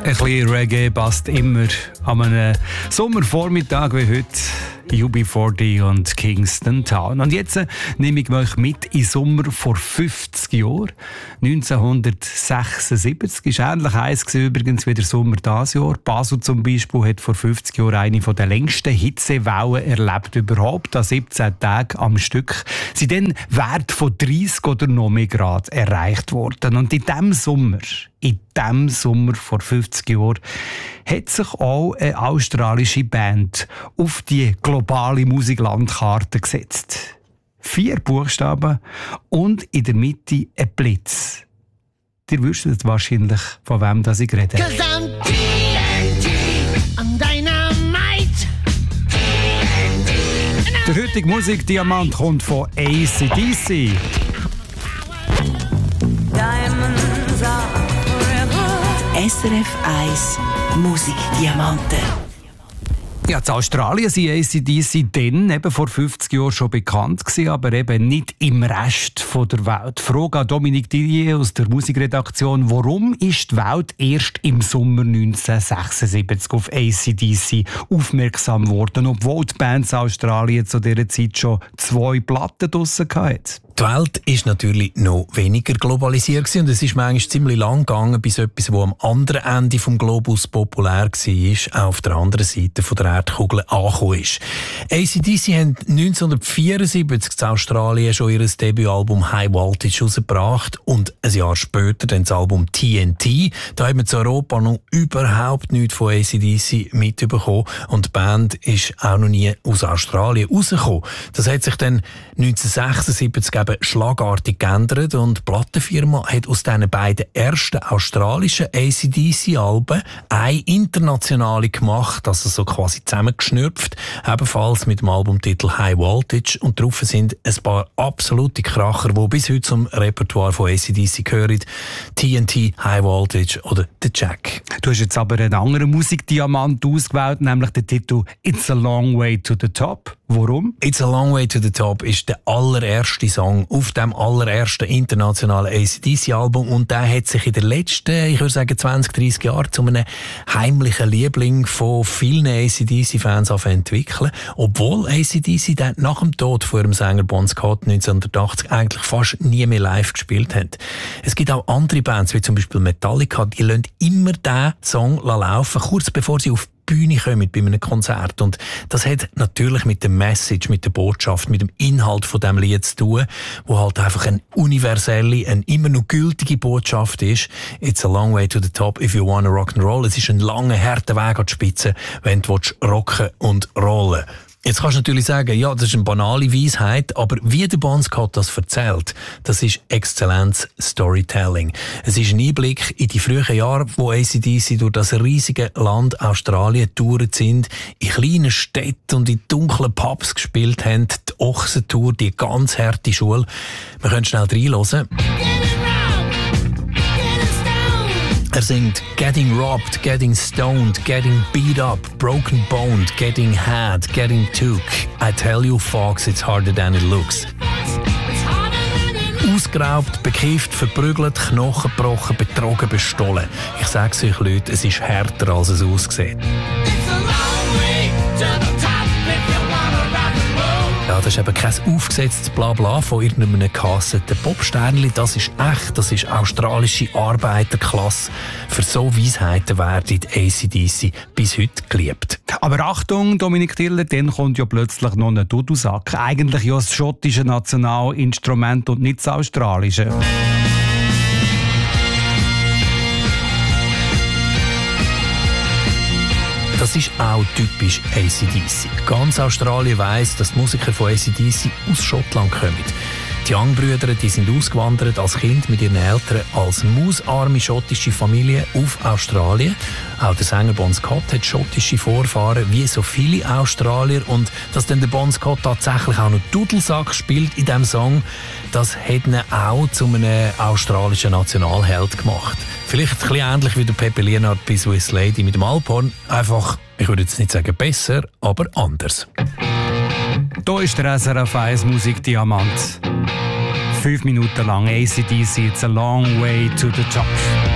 Ein bisschen Reggae passt immer an einem Sommervormittag wie heute. UB40 und Kingston Town. Und jetzt nehme ich euch mit in Sommer vor 50 Jahren. 1976 ist ähnlich heiß übrigens wie der Sommer dieses Jahr. Basel zum Beispiel hat vor 50 Jahren eine der längsten Hitzewellen erlebt überhaupt. An 17 Tagen am Stück sind dann Werte von 30 oder noch mehr Grad erreicht worden. Und in diesem Sommer vor 50 Jahren hat sich auch eine australische Band auf die globale Musiklandkarte gesetzt. 4 Buchstaben und in der Mitte ein Blitz. Ihr wisst wahrscheinlich, von wem das ich rede. Der heutige Musikdiamant kommt von AC/DC. SRF 1 Musikdiamanten. Ja, in Australien sind AC/DC dann eben vor 50 Jahren schon bekannt gewesen, aber eben nicht im Rest der Welt. Frage an Dominique Dillier aus der Musikredaktion: Warum ist die Welt erst im Sommer 1976 auf AC/DC aufmerksam geworden, obwohl die Bands Australien zu dieser Zeit schon 2 Platten draussen hatten? Die Welt ist natürlich noch weniger globalisiert gewesen, und es ist manchmal ziemlich lang gegangen, bis etwas, das am anderen Ende des Globus populär war, auch auf der anderen Seite der Erdkugel angekommen ist. AC/DC haben 1974 in Australien schon ihr Debütalbum High Voltage herausgebracht und ein Jahr später dann das Album TNT. Da haben wir in Europa noch überhaupt nichts von AC/DC mitbekommen und die Band ist auch noch nie aus Australien rausgekommen. Das hat sich dann 1976 schlagartig geändert und die Plattenfirma hat aus diesen beiden ersten australischen AC/DC-Alben eine internationale gemacht, also so quasi zusammengeschnürpft, ebenfalls mit dem Albumtitel High Voltage, und drauf sind ein paar absolute Kracher, die bis heute zum Repertoire von AC/DC gehören. TNT, High Voltage oder The Jack. Du hast jetzt aber einen anderen Musikdiamant ausgewählt, nämlich den Titel It's a Long Way to the Top. Warum? It's a Long Way to the Top ist der allererste Song auf dem allerersten internationalen AC/DC-Album, und der hat sich in den letzten, ich würde sagen 20, 30 Jahren zu einem heimlichen Liebling von vielen AC/DC-Fans entwickeln, obwohl AC/DC dann nach dem Tod von ihrem Sänger Bon Scott 1980 eigentlich fast nie mehr live gespielt hat. Es gibt auch andere Bands, wie zum Beispiel Metallica, die lassen immer diesen Song laufen, kurz bevor sie auf Bühne kommen bei einem Konzert. Und das hat natürlich mit der Message, mit der Botschaft, mit dem Inhalt von diesem Lied zu tun, wo halt einfach eine universelle, eine immer noch gültige Botschaft ist. It's a long way to the top if you wanna rock and roll. Es ist ein langer, harter Weg an die Spitze, wenn du rocken und rollen willst. Jetzt kannst du natürlich sagen, ja, das ist eine banale Weisheit, aber wie der Bon Scott das erzählt, das ist Exzellenz Storytelling. Es ist ein Einblick in die frühen Jahre, wo AC/DC durch das riesige Land Australien getourt sind, in kleinen Städten und in dunklen Pubs gespielt haben, die Ochsentour, die ganz harte Schule. Wir können schnell reinhören. Er singt Getting robbed, getting stoned, getting beat up, broken boned, getting had, getting took. I tell you folks, it's harder than it looks. Ausgeraubt, bekifft, verprügelt, Knochen gebrochen, betrogen, bestohlen. Ich sag's euch Leute, es ist härter als es aussieht. Ja, das ist eben kein aufgesetztes Blabla von irgendeinem gehassten Popsternli. Das ist echt, das ist australische Arbeiterklasse. Für so Weisheiten werden AC/DC bis heute geliebt. Aber Achtung, Dominique Diller, dann kommt ja plötzlich noch ein Dudelsack. Eigentlich ja das schottische Nationalinstrument und nicht das australische. Das ist auch typisch AC/DC. Ganz Australien weiss, dass die Musiker von AC/DC aus Schottland kommen. Die Young-Brüder, die sind ausgewandert als Kind mit ihren Eltern als mausarme schottische Familie auf Australien. Auch der Sänger Bon Scott hat schottische Vorfahren, wie so viele Australier. Und dass dann der Bon Scott tatsächlich auch noch Dudelsack spielt in diesem Song, das hat ihn auch zu einem australischen Nationalheld gemacht. Vielleicht ein bisschen ähnlich wie der Pepe Lienhardt bei Swiss Lady mit dem Alphorn. Einfach, ich würde jetzt nicht sagen besser, aber anders. Hier ist der SRF 1 Musikdiamant. 5 Minuten lang AC/DC, It's a Long Way to the Top.